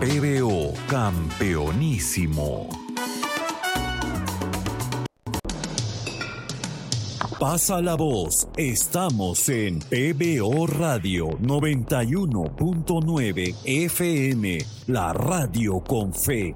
PBO Campeonísimo. Pasa la voz, estamos en PBO Radio 91.9 FM, la radio con fe.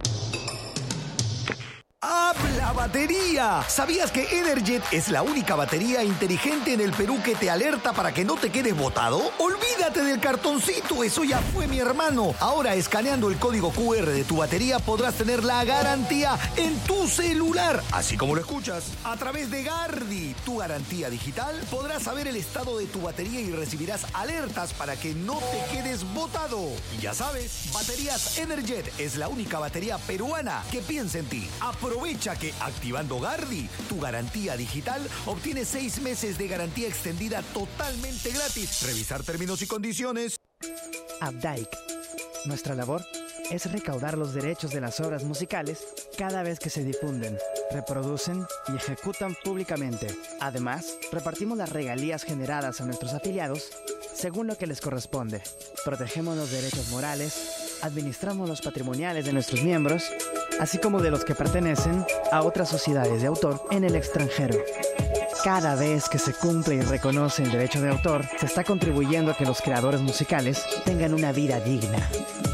¡Habla batería! ¿Sabías que Energet es la única batería inteligente en el Perú que te alerta para que no te quedes botado? Olvídate del cartoncito, eso ya fue, mi hermano. Ahora, escaneando el código QR de tu batería podrás tener la garantía en tu celular, así como lo escuchas. A través de Gardi, tu garantía digital, podrás saber el estado de tu batería y recibirás alertas para que no te quedes botado. Y ya sabes, Baterías Energet es la única batería peruana que piensa en ti. Aprovecha que activando Gardi, tu garantía digital, obtienes 6 meses de garantía extendida totalmente gratis. Revisar términos y condiciones. Updike. Nuestra labor es recaudar los derechos de las obras musicales cada vez que se difunden, reproducen y ejecutan públicamente. Además, repartimos las regalías generadas a nuestros afiliados según lo que les corresponde. Protegemos los derechos morales, administramos los patrimoniales de nuestros miembros, así como de los que pertenecen a otras sociedades de autor en el extranjero. Cada vez que se cumple y reconoce el derecho de autor, se está contribuyendo a que los creadores musicales tengan una vida digna.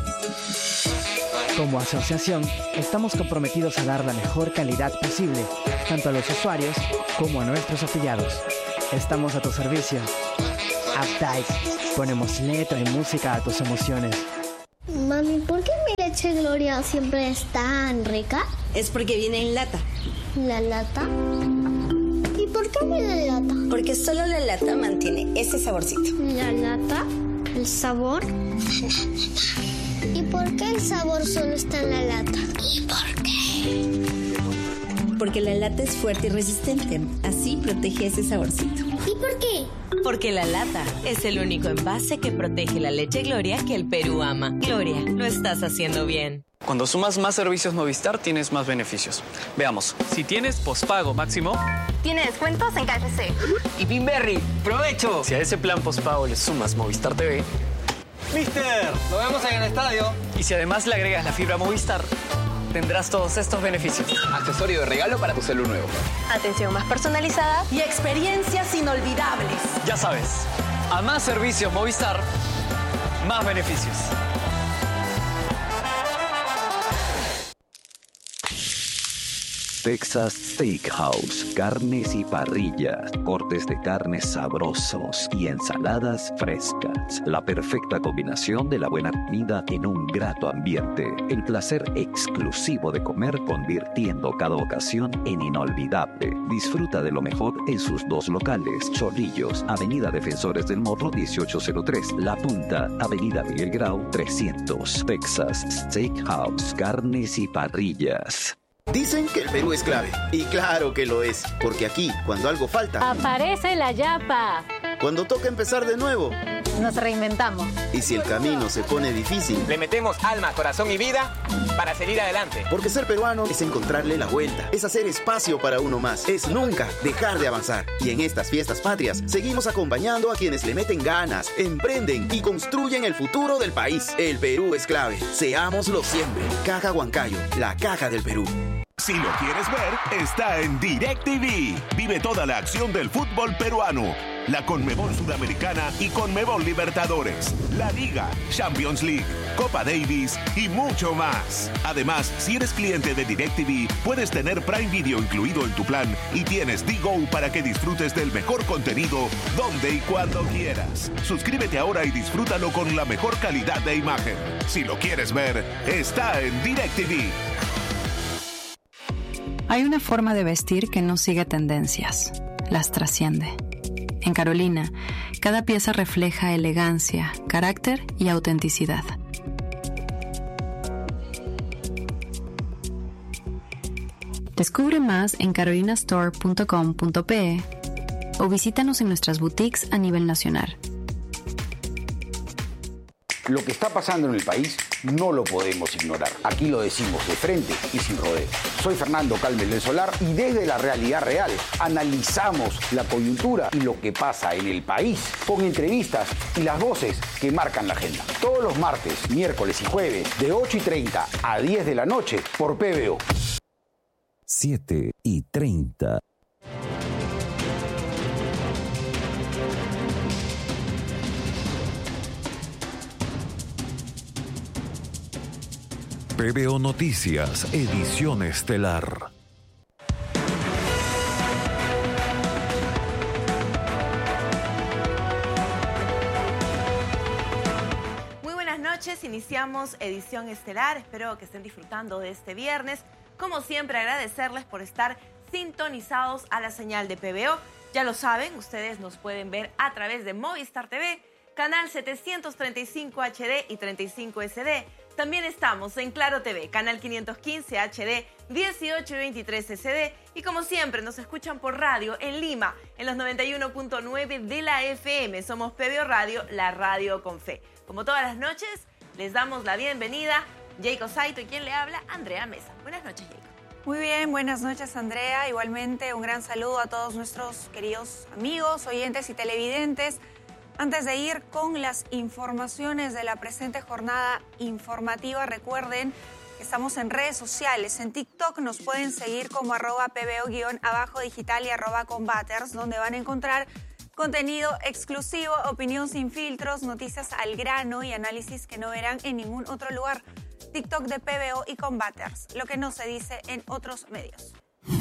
Como asociación, estamos comprometidos a dar la mejor calidad posible, tanto a los usuarios como a nuestros afiliados. Estamos a tu servicio. Updike. Ponemos letra y música a tus emociones. Mami, ¿por qué mi leche Gloria siempre es tan rica? Es porque viene en lata. ¿La lata? ¿Y por qué viene en lata? Porque solo la lata mantiene ese saborcito. ¿La lata? ¿El sabor? ¿Y por qué el sabor solo está en la lata? ¿Y por qué? Porque la lata es fuerte y resistente. Así protege ese saborcito. ¿Y por qué? Porque la lata es el único envase que protege la leche Gloria que el Perú ama. Gloria, lo estás haciendo bien. Cuando sumas más servicios Movistar, tienes más beneficios. Veamos. Si tienes pospago máximo, tiene descuentos en KFC. Y Pinberry, ¡provecho! Si a ese plan pospago le sumas Movistar TV, ¡Mister! ¡Lo vemos en el estadio! Y si además le agregas la fibra Movistar, tendrás todos estos beneficios. Accesorio de regalo para tu celu nuevo. Atención más personalizada y experiencias inolvidables. Ya sabes, a más servicios Movistar, más beneficios. Texas Steakhouse, carnes y parrillas, cortes de carnes sabrosos y ensaladas frescas. La perfecta combinación de la buena comida en un grato ambiente. El placer exclusivo de comer convirtiendo cada ocasión en inolvidable. Disfruta de lo mejor en sus 2 locales. Chorrillos, Avenida Defensores del Morro 1803. La Punta, Avenida Miguel Grau 300. Texas Steakhouse, carnes y parrillas. Dicen que el Perú es clave. Y claro que lo es. Porque aquí, cuando algo falta, aparece la yapa. Cuando toca empezar de nuevo, nos reinventamos. Y si el camino se pone difícil, le metemos alma, corazón y vida para seguir adelante. Porque ser peruano es encontrarle la vuelta. Es hacer espacio para uno más. Es nunca dejar de avanzar. Y en estas fiestas patrias, seguimos acompañando a quienes le meten ganas, emprenden y construyen el futuro del país. El Perú es clave. Seámoslo siempre. Caja Huancayo, la caja del Perú. Si lo quieres ver, está en DirecTV. Vive toda la acción del fútbol peruano. La Conmebol Sudamericana y Conmebol Libertadores. La Liga, Champions League, Copa Davis y mucho más. Además, si eres cliente de DirecTV, puedes tener Prime Video incluido en tu plan y tienes Digo para que disfrutes del mejor contenido donde y cuando quieras. Suscríbete ahora y disfrútalo con la mejor calidad de imagen. Si lo quieres ver, está en DirecTV. Hay una forma de vestir que no sigue tendencias, las trasciende. En Carolina, cada pieza refleja elegancia, carácter y autenticidad. Descubre más en carolinastore.com.pe o visítanos en nuestras boutiques a nivel nacional. Lo que está pasando en el país no lo podemos ignorar. Aquí lo decimos de frente y sin rodeos. Soy Fernando Calmes del Solar y desde la realidad real analizamos la coyuntura y lo que pasa en el país con entrevistas y las voces que marcan la agenda. Todos los martes, miércoles y jueves de 8:30 a 10 de la noche por PBO. 7:30. PBO Noticias, edición estelar. Muy buenas noches, iniciamos edición estelar. Espero que estén disfrutando de este viernes. Como siempre, agradecerles por estar sintonizados a la señal de PBO. Ya lo saben, ustedes nos pueden ver a través de Movistar TV, canal 735 HD y 35 SD. También estamos en Claro TV, canal 515 HD, 18 y 23 SD. Y como siempre, nos escuchan por radio en Lima, en los 91.9 de la FM. Somos PBO Radio, la radio con fe. Como todas las noches, les damos la bienvenida. Jacob Saito y quien le habla, Andrea Mesa. Buenas noches, Jacob. Muy bien, buenas noches, Andrea. Igualmente, un gran saludo a todos nuestros queridos amigos, oyentes y televidentes. Antes de ir con las informaciones de la presente jornada informativa, recuerden que estamos en redes sociales. En TikTok nos pueden seguir como @PBO_digital y @combaters, donde van a encontrar contenido exclusivo, opinión sin filtros, noticias al grano y análisis que no verán en ningún otro lugar. TikTok de PBO y Combaters, lo que no se dice en otros medios.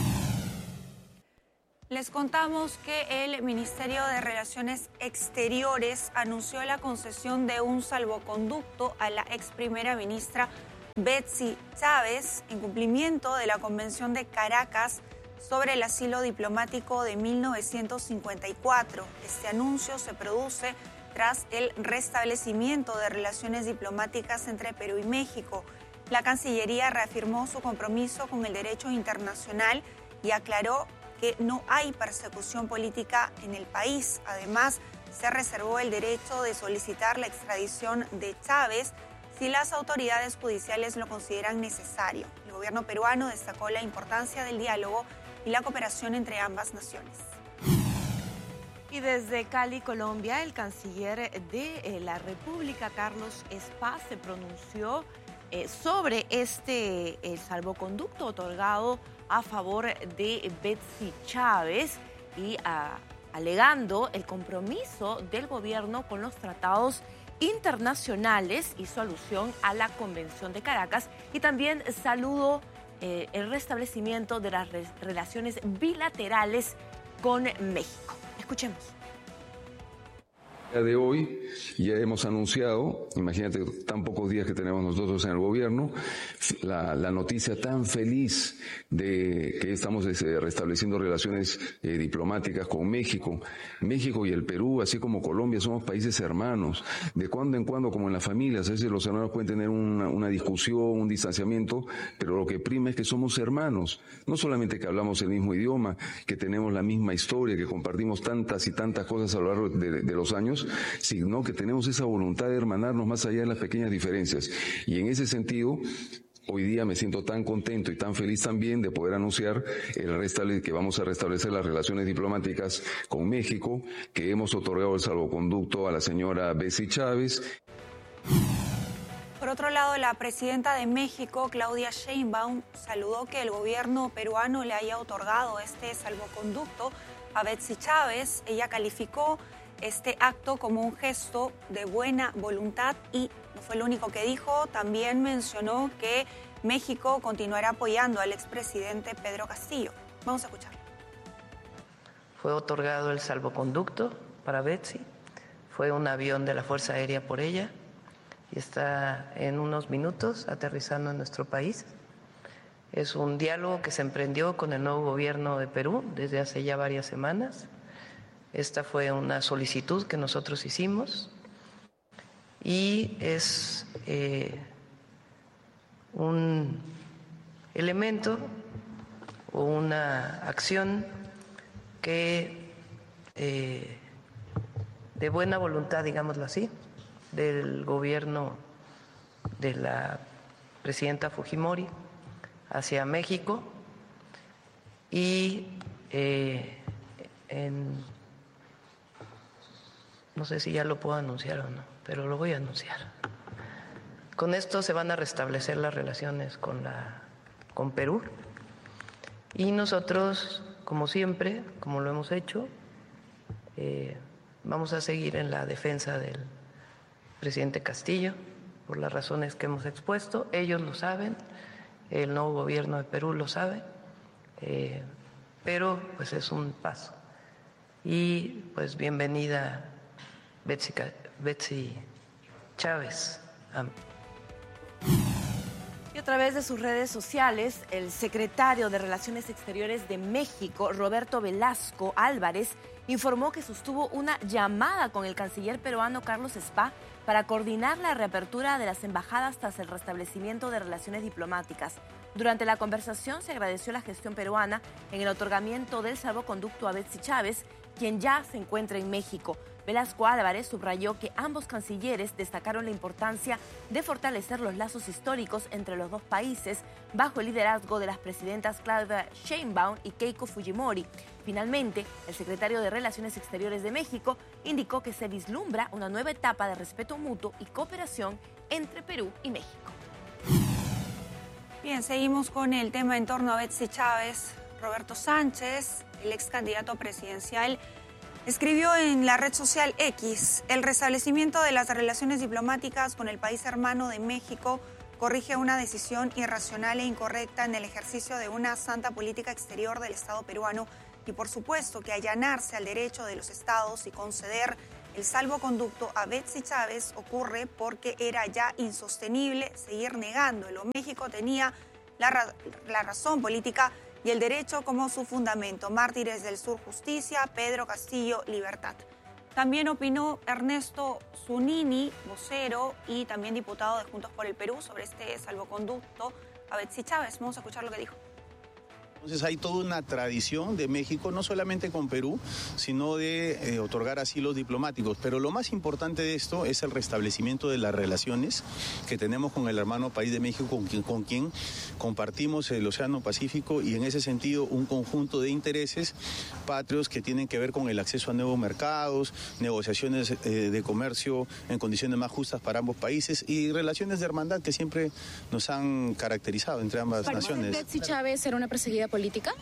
Les contamos que el Ministerio de Relaciones Exteriores anunció la concesión de un salvoconducto a la ex primera ministra Betsy Chávez en cumplimiento de la Convención de Caracas sobre el asilo diplomático de 1954. Este anuncio se produce tras el restablecimiento de relaciones diplomáticas entre Perú y México. La Cancillería reafirmó su compromiso con el derecho internacional y aclaró que no hay persecución política en el país. Además, se reservó el derecho de solicitar la extradición de Chávez si las autoridades judiciales lo consideran necesario. El gobierno peruano destacó la importancia del diálogo y la cooperación entre ambas naciones. Y desde Cali, Colombia, el canciller de la República, Carlos Espaz, se pronunció sobre el salvoconducto otorgado a favor de Betsy Chávez y alegando el compromiso del gobierno con los tratados internacionales. Hizo alusión a la Convención de Caracas y también saludó el restablecimiento de las relaciones bilaterales con México. Escuchemos. De hoy ya hemos anunciado, imagínate tan pocos días que tenemos nosotros en el gobierno, la noticia tan feliz de que estamos restableciendo relaciones diplomáticas con México. México y el Perú, así como Colombia, somos países hermanos. De cuando en cuando, como en las familias, a veces los hermanos pueden tener una discusión, un distanciamiento, pero lo que prima es que somos hermanos. No solamente que hablamos el mismo idioma, que tenemos la misma historia, que compartimos tantas y tantas cosas a lo largo de los años, sino que tenemos esa voluntad de hermanarnos más allá de las pequeñas diferencias. Y en ese sentido, hoy día me siento tan contento y tan feliz también de poder anunciar que vamos a restablecer las relaciones diplomáticas con México, que hemos otorgado el salvoconducto a la señora Betsy Chávez. Por otro lado, la presidenta de México, Claudia Sheinbaum, saludó que el gobierno peruano le haya otorgado este salvoconducto a Betsy Chávez. Ella calificó este acto como un gesto de buena voluntad y no fue lo único que dijo. También mencionó que México continuará apoyando al expresidente Pedro Castillo. Vamos a escuchar. Fue otorgado el salvoconducto para Betsy. Fue un avión de la Fuerza Aérea por ella y está en unos minutos aterrizando en nuestro país. Es un diálogo que se emprendió con el nuevo gobierno de Perú desde hace ya varias semanas. Esta fue una solicitud que nosotros hicimos y es un elemento o una acción que de buena voluntad, digámoslo así, del gobierno de la presidenta Fujimori hacia México y no sé si ya lo puedo anunciar o no, pero lo voy a anunciar. Con esto se van a restablecer las relaciones con Perú y nosotros, como siempre, como lo hemos hecho, vamos a seguir en la defensa del presidente Castillo por las razones que hemos expuesto. Ellos lo saben, el nuevo gobierno de Perú lo sabe, pero pues es un paso. Y pues bienvenida Betsy Chávez. Y a través de sus redes sociales, el secretario de Relaciones Exteriores de México, Roberto Velasco Álvarez, informó que sostuvo una llamada con el canciller peruano Carlos Spa para coordinar la reapertura de las embajadas tras el restablecimiento de relaciones diplomáticas. Durante la conversación se agradeció la gestión peruana en el otorgamiento del salvoconducto a Betsy Chávez, quien ya se encuentra en México. Velasco Álvarez subrayó que ambos cancilleres destacaron la importancia de fortalecer los lazos históricos entre los dos países bajo el liderazgo de las presidentas Claudia Sheinbaum y Keiko Fujimori. Finalmente, el secretario de Relaciones Exteriores de México indicó que se vislumbra una nueva etapa de respeto mutuo y cooperación entre Perú y México. Bien, seguimos con el tema en torno a Betsy Chávez. Roberto Sánchez, el ex candidato presidencial, escribió en la red social X: el restablecimiento de las relaciones diplomáticas con el país hermano de México corrige una decisión irracional e incorrecta en el ejercicio de una santa política exterior del Estado peruano y por supuesto que allanarse al derecho de los estados y conceder el salvoconducto a Betsy Chávez ocurre porque era ya insostenible seguir negándolo. México tenía la razón política y el derecho como su fundamento. Mártires del Sur, justicia. Pedro Castillo, libertad. También opinó Ernesto Zunini, vocero y también diputado de Juntos por el Perú, sobre este salvoconducto a Betsy Chávez. Vamos a escuchar lo que dijo. Entonces hay toda una tradición de México, no solamente con Perú, sino de otorgar asilos diplomáticos. Pero lo más importante de esto es el restablecimiento de las relaciones que tenemos con el hermano país de México, con quien compartimos el Océano Pacífico y en ese sentido un conjunto de intereses patrios que tienen que ver con el acceso a nuevos mercados, negociaciones de comercio en condiciones más justas para ambos países y relaciones de hermandad que siempre nos han caracterizado entre ambas naciones. ¿Betsy Chávez era una perseguida política?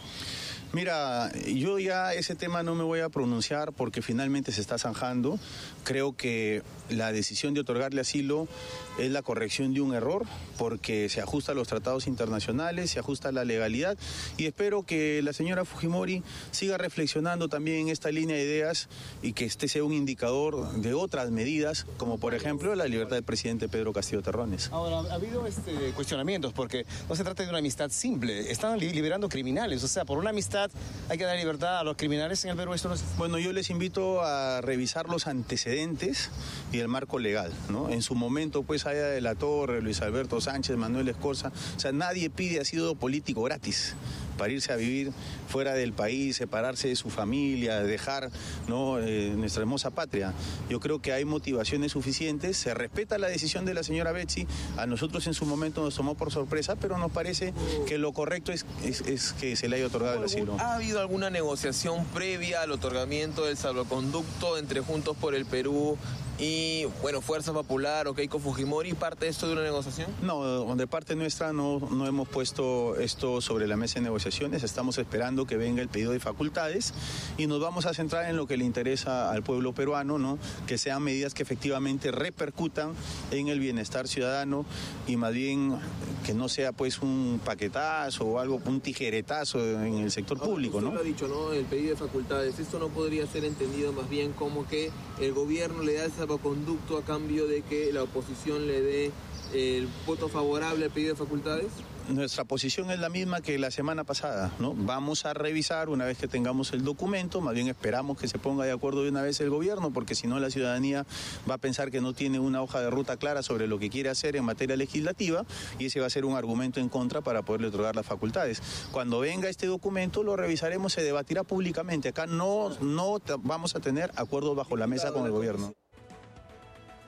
Mira, yo ya ese tema no me voy a pronunciar porque finalmente se está zanjando. Creo que la decisión de otorgarle asilo es la corrección de un error porque se ajusta a los tratados internacionales, se ajusta a la legalidad y espero que la señora Fujimori siga reflexionando también en esta línea de ideas y que este sea un indicador de otras medidas, como por ejemplo la libertad del presidente Pedro Castillo Terrones. Ahora, ha habido cuestionamientos porque no se trata de una amistad simple, están liberando criminales, o sea, por una amistad hay que dar libertad a los criminales en el Perú. Esto no es... Bueno, yo les invito a revisar los antecedentes y el marco legal, ¿no? En su momento, pues, Aya de la Torre, Luis Alberto Sánchez, Manuel Escorza, o sea, nadie pide asilo político gratis para irse a vivir fuera del país, separarse de su familia, dejar, ¿no?, nuestra hermosa patria. Yo creo que hay motivaciones suficientes, se respeta la decisión de la señora Betsy, a nosotros en su momento nos tomó por sorpresa, pero nos parece que lo correcto es que se le haya otorgado el asilo. ¿Ha habido alguna negociación previa al otorgamiento del salvoconducto entre Juntos por el Perú y, bueno, Fuerza Popular o Keiko Fujimori? ¿Parte de esto de una negociación? No, de parte nuestra no hemos puesto esto sobre la mesa de negociaciones. Estamos esperando que venga el pedido de facultades y nos vamos a centrar en lo que le interesa al pueblo peruano, ¿no? Que sean medidas que efectivamente repercutan en el bienestar ciudadano y más bien que no sea pues un paquetazo o algo, un tijeretazo en el sector público, ¿no? Usted lo ha dicho, ¿no? El pedido de facultades. Esto no podría ser entendido más bien como que el gobierno le da el salvoconducto a cambio de que la oposición le dé el voto favorable al pedido de facultades. Nuestra posición es la misma que la semana pasada, ¿no? Vamos a revisar una vez que tengamos el documento, más bien esperamos que se ponga de acuerdo de una vez el gobierno, porque si no la ciudadanía va a pensar que no tiene una hoja de ruta clara sobre lo que quiere hacer en materia legislativa y ese va a ser un argumento en contra para poderle otorgar las facultades. Cuando venga este documento lo revisaremos, se debatirá públicamente. Acá no vamos a tener acuerdos bajo la mesa con el gobierno.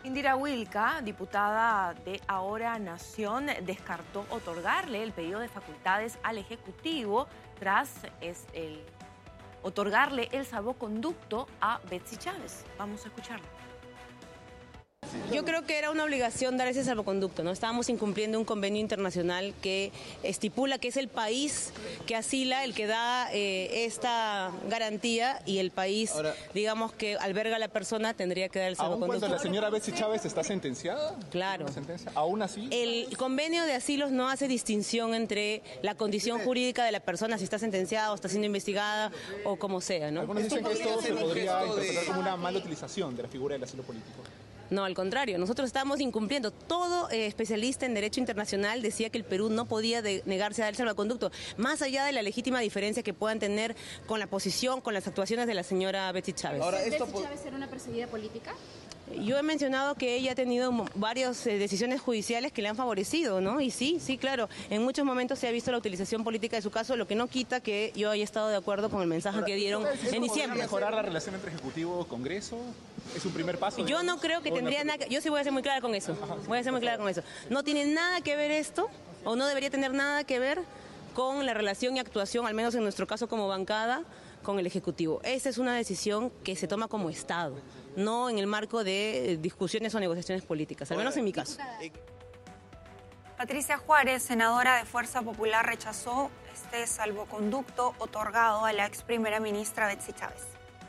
Indira Wilca, diputada de Ahora Nación, descartó otorgarle el pedido de facultades al Ejecutivo tras otorgarle el salvoconducto a Betsy Chávez. Vamos a escucharlo. Yo creo que era una obligación dar ese salvoconducto, ¿no? Estábamos incumpliendo un convenio internacional que estipula que es el país que asila el que da esta garantía y el país, digamos, que alberga a la persona tendría que dar el salvoconducto. ¿Aún cuando la señora Betsy Chávez está sentenciada? Claro. ¿Aún así? El convenio de asilos no hace distinción entre la condición jurídica de la persona, si está sentenciada o está siendo investigada o como sea, ¿no? Algunos dicen que esto se podría interpretar como una mala utilización de la figura del asilo político. No, al contrario, nosotros estamos incumpliendo. Todo especialista en derecho internacional decía que el Perú no podía negarse a dar el salvoconducto, más allá de la legítima diferencia que puedan tener con la posición, con las actuaciones de la señora Betsy Chávez. ¿Betsy Chávez era una perseguida política? Yo he mencionado que ella ha tenido varias decisiones judiciales que le han favorecido, ¿no? Y sí, claro, en muchos momentos se ha visto la utilización política de su caso, lo que no quita que yo haya estado de acuerdo con el mensaje que dieron en diciembre. ¿Mejorar la relación entre Ejecutivo y Congreso? ¿Es un primer paso? Yo no creo que tendría nada. Yo sí voy a ser muy clara con eso. No tiene nada que ver esto, o no debería tener nada que ver con la relación y actuación, al menos en nuestro caso como bancada, con el Ejecutivo. Esa es una decisión que se toma como Estado, no en el marco de discusiones o negociaciones políticas, al menos en mi caso. Patricia Juárez, senadora de Fuerza Popular, rechazó este salvoconducto otorgado a la ex primera ministra Betsy Chávez.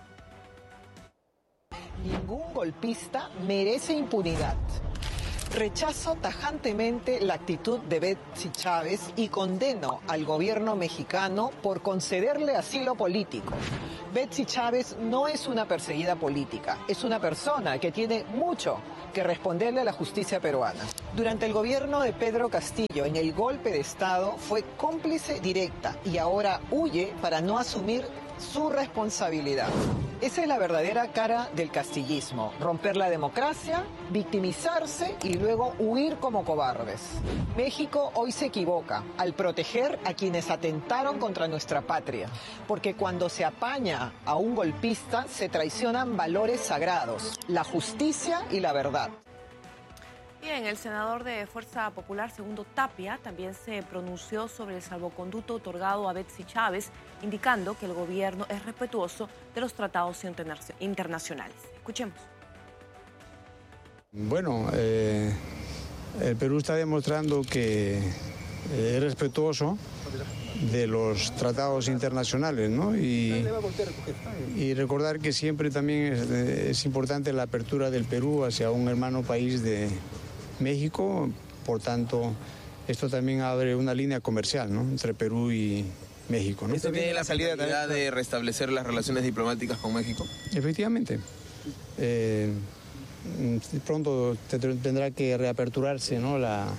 Ningún golpista merece impunidad. Rechazo tajantemente la actitud de Betsy Chávez y condeno al gobierno mexicano por concederle asilo político. Betsy Chávez no es una perseguida política, es una persona que tiene mucho que responderle a la justicia peruana. Durante el gobierno de Pedro Castillo, en el golpe de Estado, fue cómplice directa y ahora huye para no asumir su responsabilidad. Esa es la verdadera cara del castillismo: romper la democracia, victimizarse y luego huir como cobardes. México hoy se equivoca al proteger a quienes atentaron contra nuestra patria, porque cuando se apaña a un golpista se traicionan valores sagrados, la justicia y la verdad. Bien, el senador de Fuerza Popular, Segundo Tapia, también se pronunció sobre el salvoconducto otorgado a Betsy Chávez, indicando que el gobierno es respetuoso de los tratados internacionales. Escuchemos. Bueno, el Perú está demostrando que es respetuoso de los tratados internacionales, ¿no? Y recordar que siempre también es importante la apertura del Perú hacia un hermano país de México. Por tanto, esto también abre una línea comercial, ¿no?, entre Perú y México, ¿no? ¿Esto tiene la salida de restablecer las relaciones diplomáticas con México? Efectivamente. Pronto tendrá que reaperturarse, ¿no?, la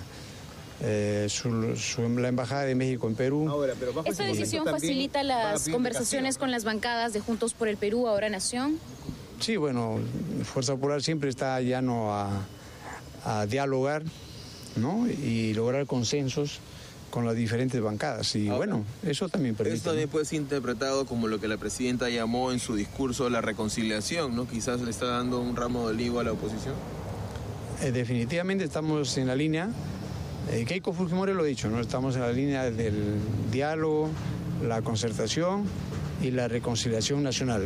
Embajada de México en Perú. ¿Esta decisión facilita las conversaciones con las bancadas de Juntos por el Perú, Ahora Nación? Sí, bueno, Fuerza Popular siempre está llano a dialogar, ¿no?, y lograr consensos con las diferentes bancadas. Y bueno, eso también permite. Esto también puede ser interpretado como lo que la presidenta llamó en su discurso la reconciliación, ¿no? Quizás le está dando un ramo de olivo a la oposición. Definitivamente estamos en la línea. Keiko Fujimori lo ha dicho, ¿no? Estamos en la línea del diálogo, la concertación y la reconciliación nacional.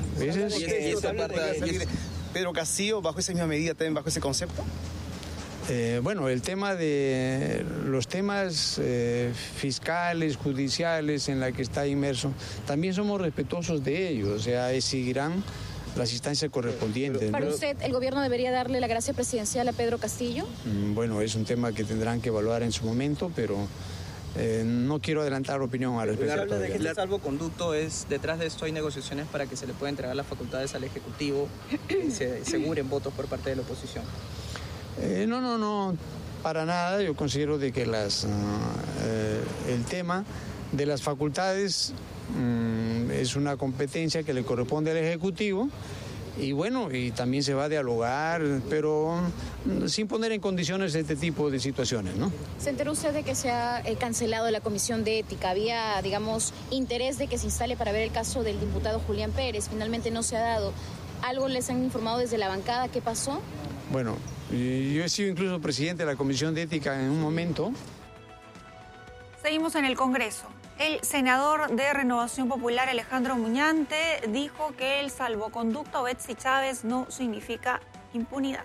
Pedro Castillo, bajo esa misma medida, también bajo ese concepto. Bueno, el tema de los temas fiscales, judiciales en la que está inmerso, también somos respetuosos de ellos, o sea, seguirán las instancias correspondientes. ¿Para usted el gobierno debería darle la gracia presidencial a Pedro Castillo? Bueno, es un tema que tendrán que evaluar en su momento, pero no quiero adelantar opinión al respecto. Habla de que este salvoconducto es, detrás de esto hay negociaciones para que se le pueda entregar las facultades al Ejecutivo y se aseguren votos por parte de la oposición. No, para nada. Yo considero de que el tema de las facultades es una competencia que le corresponde al Ejecutivo y bueno, y también se va a dialogar, pero sin poner en condiciones este tipo de situaciones, ¿no? ¿Se enteró usted de que se ha cancelado la Comisión de Ética? Había, digamos, interés de que se instale para ver el caso del diputado Julián Pérez. Finalmente no se ha dado. ¿Algo les han informado desde la bancada? ¿Qué pasó? Bueno, yo he sido incluso presidente de la Comisión de Ética en un momento. Seguimos en el Congreso. El senador de Renovación Popular, Alejandro Muñante, dijo que el salvoconducto a Betsy Chávez no significa impunidad.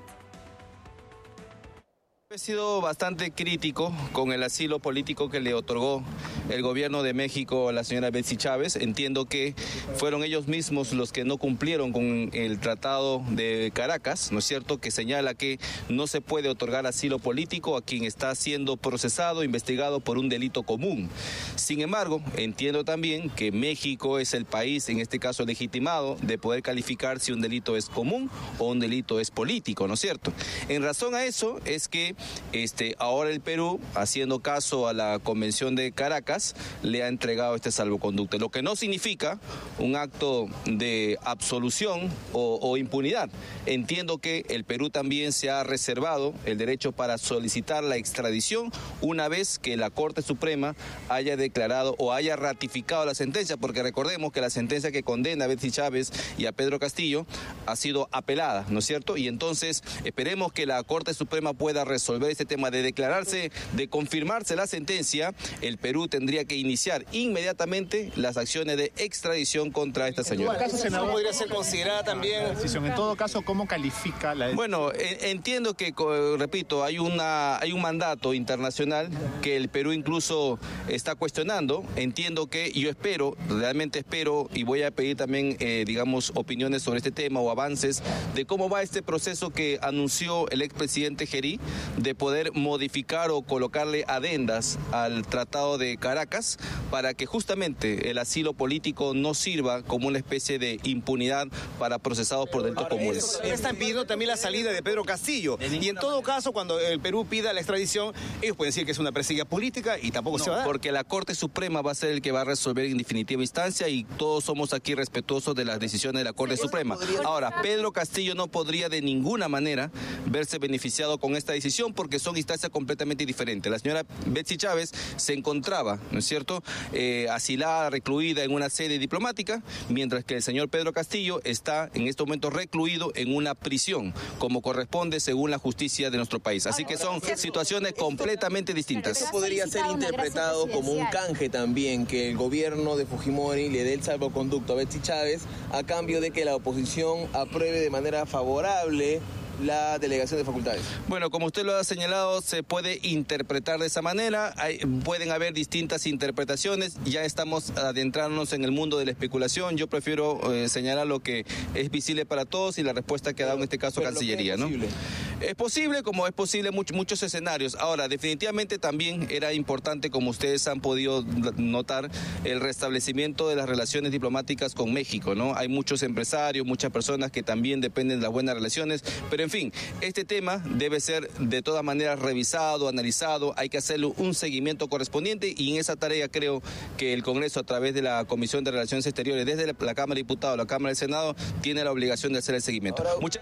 He sido bastante crítico con el asilo político que le otorgó el gobierno de México a la señora Betsy Chávez. Entiendo que fueron ellos mismos los que no cumplieron con el Tratado de Caracas, ¿no es cierto?, que señala que no se puede otorgar asilo político a quien está siendo procesado, investigado por un delito común. Sin embargo, entiendo también que México es el país, en este caso legitimado, de poder calificar si un delito es común o un delito es político, ¿no es cierto? En razón a eso es que ahora el Perú, haciendo caso a la Convención de Caracas, le ha entregado este salvoconducto, lo que no significa un acto de absolución o impunidad. Entiendo que el Perú también se ha reservado el derecho para solicitar la extradición una vez que la Corte Suprema haya declarado o haya ratificado la sentencia, porque recordemos que la sentencia que condena a Betsy Chávez y a Pedro Castillo ha sido apelada, ¿no es cierto? Y entonces esperemos que la Corte Suprema pueda resolver este tema de declararse, de confirmarse la sentencia. El Perú tendría que iniciar inmediatamente las acciones de extradición contra esta señora. ¿En todo caso, senador, podría ser considerada también? En todo caso, ¿cómo califica la decisión? Bueno, entiendo que, repito, hay un mandato internacional que el Perú incluso está cuestionando. Entiendo que yo realmente espero, y voy a pedir también, digamos, opiniones sobre este tema o avances de cómo va este proceso que anunció el expresidente Gerí, de poder modificar o colocarle adendas al Tratado de Caracas para que justamente el asilo político no sirva como una especie de impunidad para procesados por delitos comunes. Están pidiendo también la salida de Pedro Castillo. Y en todo caso, cuando el Perú pida la extradición, ellos pueden decir que es una perseguida política y tampoco se va a dar. Porque la Corte Suprema va a ser el que va a resolver en definitiva instancia y todos somos aquí respetuosos de las decisiones de la Corte Suprema. Ahora, Pedro Castillo no podría de ninguna manera verse beneficiado con esta decisión porque son instancias completamente diferentes. La señora Betsy Chávez se encontraba, ¿no es cierto?, asilada, recluida en una sede diplomática, mientras que el señor Pedro Castillo está en estos momentos recluido en una prisión, como corresponde según la justicia de nuestro país. Así que son situaciones completamente distintas. Esto podría ser interpretado como un canje también, que el gobierno de Fujimori le dé el salvoconducto a Betsy Chávez a cambio de que la oposición apruebe de manera favorable la delegación de facultades. Bueno, como usted lo ha señalado, se puede interpretar de esa manera. Pueden haber distintas interpretaciones. Ya estamos adentrándonos en el mundo de la especulación. Yo prefiero señalar lo que es visible para todos y la respuesta que ha dado en este caso Cancillería, ¿no? Es posible, como es posible muchos escenarios. Ahora, definitivamente también era importante, como ustedes han podido notar, el restablecimiento de las relaciones diplomáticas con México, ¿no? Hay muchos empresarios, muchas personas que también dependen de las buenas relaciones, pero en fin, este tema debe ser de todas maneras revisado, analizado, hay que hacerle un seguimiento correspondiente y en esa tarea creo que el Congreso, a través de la Comisión de Relaciones Exteriores, desde la Cámara de Diputados, la Cámara del Senado, tiene la obligación de hacer el seguimiento.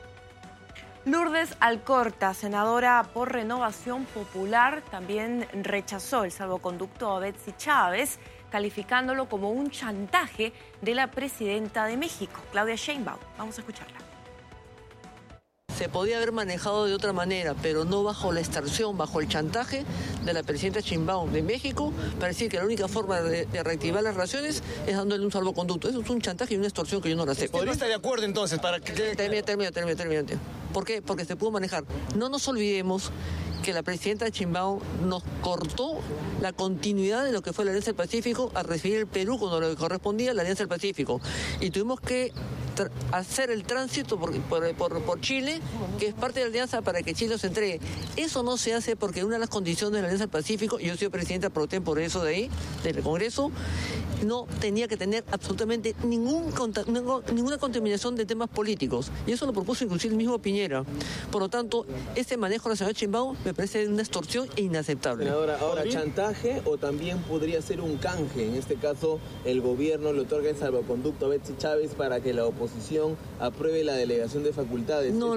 Lourdes Alcorta, senadora por Renovación Popular, también rechazó el salvoconducto a Betsy Chávez, calificándolo como un chantaje de la presidenta de México, Claudia Sheinbaum. Vamos a escucharla. Se podía haber manejado de otra manera, pero no bajo la extorsión, bajo el chantaje de la presidenta Sheinbaum de México para decir que la única forma de reactivar las relaciones es dándole un salvoconducto. Eso es un chantaje y una extorsión que yo no la acepto. ¿Podría estar de acuerdo entonces para que... Termino. ¿Por qué? Porque se pudo manejar. No nos olvidemos que la presidenta Sheinbaum nos cortó la continuidad de lo que fue la Alianza del Pacífico a recibir el Perú cuando le correspondía la Alianza del Pacífico. Y tuvimos que hacer el tránsito por Chile, que es parte de la alianza, para que Chile se entregue. Eso no se hace porque una de las condiciones de la Alianza del Pacífico, y yo soy presidenta pro tem por eso de ahí, del Congreso, no tenía que tener absolutamente ninguna contaminación de temas políticos. Y eso lo propuso inclusive el mismo Piñera. Por lo tanto, este manejo de la señora Sheinbaum me parece una extorsión e inaceptable. Senadora, ahora, ¿chantaje o también podría ser un canje? En este caso, el gobierno le otorga el salvoconducto a Betsy Chávez para que la oposición apruebe la delegación de facultades. No,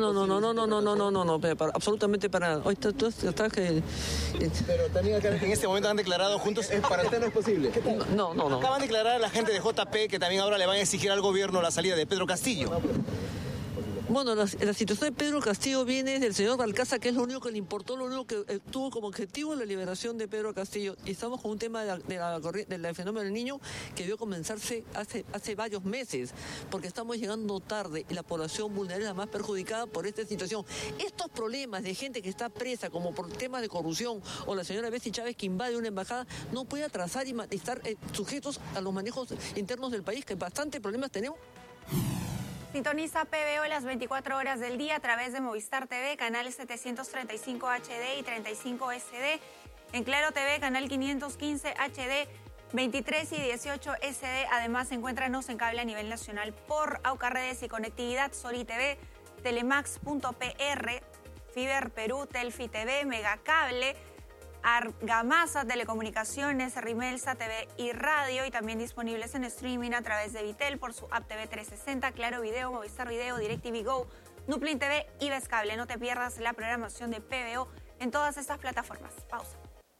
absolutamente para nada. Hoy está que... Pero también acá en este momento han declarado juntos... Para usted no es posible. No. Acaban de declarar a la gente de JP que también ahora le van a exigir al gobierno la salida de Pedro Castillo. Bueno, la situación de Pedro Castillo viene del señor Balcázar, que es lo único que le importó, lo único que tuvo como objetivo la liberación de Pedro Castillo. Y estamos con un tema del fenómeno del Niño que debió comenzarse hace varios meses, porque estamos llegando tarde y la población vulnerable es la más perjudicada por esta situación. Estos problemas de gente que está presa, como por temas de corrupción, o la señora Betsy Chávez que invade una embajada, no puede atrasar y estar sujetos a los manejos internos del país, que bastante problemas tenemos. Sintoniza PBO las 24 horas del día a través de Movistar TV, canales 735 HD y 35 SD. En Claro TV, canal 515 HD, 23 y 18 SD. Además, encuéntranos en cable a nivel nacional por Aucarredes y Conectividad, Soli TV, Telemax.pr, Fiber Perú, Telfi TV, Megacable, Argamasa Telecomunicaciones, Rimelsa TV y Radio, y también disponibles en streaming a través de Vitel por su app TV 360, Claro Video, Movistar Video, DirecTV Go, Nuplin TV y Vescable. No te pierdas la programación de PBO en todas estas plataformas. Pausa.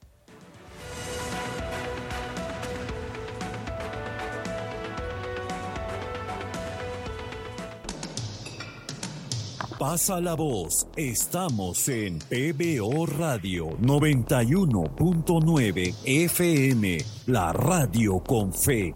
Pasa la voz, estamos en PBO Radio 91.9 FM, la radio con fe.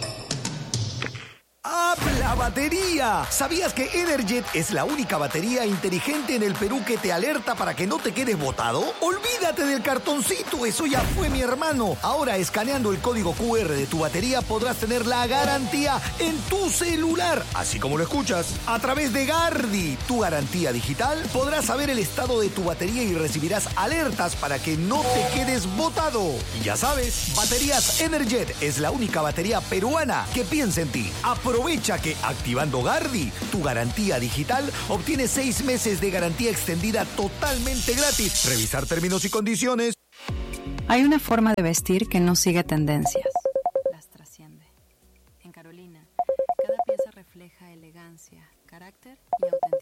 ¡Habla batería! ¿Sabías que Energet es la única batería inteligente en el Perú que te alerta para que no te quedes botado? ¡Olvídate del cartoncito! Eso ya fue, mi hermano. Ahora, escaneando el código QR de tu batería, podrás tener la garantía en tu celular. Así como lo escuchas. A través de Gardi, tu garantía digital, podrás saber el estado de tu batería y recibirás alertas para que no te quedes botado. Y ya sabes, Baterías Energet es la única batería peruana que piensa en ti. Aprovecha que activando Gardi, tu garantía digital, obtienes 6 meses de garantía extendida totalmente gratis. Revisar términos y condiciones. Hay una forma de vestir que no sigue tendencias. Las trasciende. En Carolina, cada pieza refleja elegancia, carácter y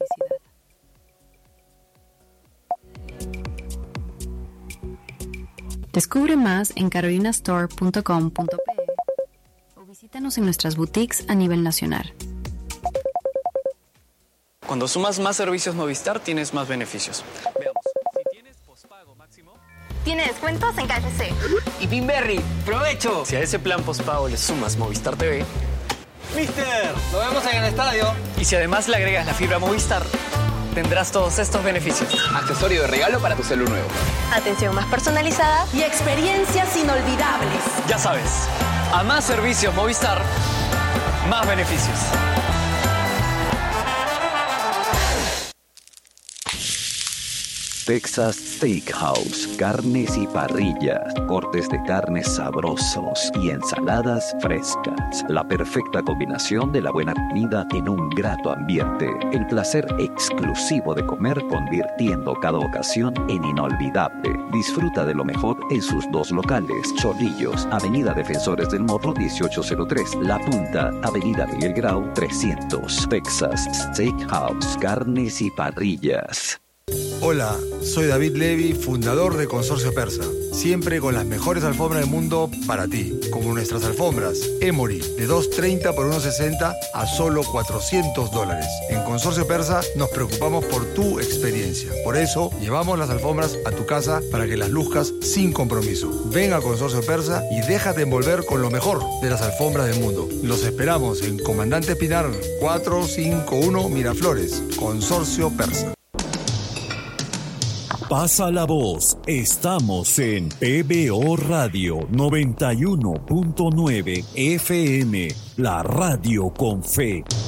autenticidad. Descubre más en carolinastore.com.pe o visítanos en nuestras boutiques a nivel nacional. Cuando sumas más servicios Movistar, tienes más beneficios. Veamos. Si tienes pospago máximo... Tiene descuentos en KFC. Y Pinberry, ¡provecho! Si a ese plan pospago le sumas Movistar TV... ¡Mister! ¡Nos vemos en el estadio! Y si además le agregas la fibra Movistar, tendrás todos estos beneficios. Accesorio de regalo para tu celu nuevo. Atención más personalizada y experiencias inolvidables. Ya sabes, a más servicios Movistar, más beneficios. Texas Steakhouse, carnes y parrillas, cortes de carnes sabrosos y ensaladas frescas. La perfecta combinación de la buena comida en un grato ambiente. El placer exclusivo de comer, convirtiendo cada ocasión en inolvidable. Disfruta de lo mejor en sus 2 locales: Chorrillos, Avenida Defensores del Morro 1803, La Punta, Avenida Miguel Grau 300. Texas Steakhouse, carnes y parrillas. Hola, soy David Levy, fundador de Consorcio Persa. Siempre con las mejores alfombras del mundo para ti, como nuestras alfombras Emory, de $230 por $160 a solo $400. En Consorcio Persa nos preocupamos por tu experiencia. Por eso, llevamos las alfombras a tu casa para que las luzcas sin compromiso. Ven a Consorcio Persa y déjate envolver con lo mejor de las alfombras del mundo. Los esperamos en Comandante Pinar 451 Miraflores. Consorcio Persa. Pasa la voz, estamos en PBO Radio 91.9 FM, la radio con fe.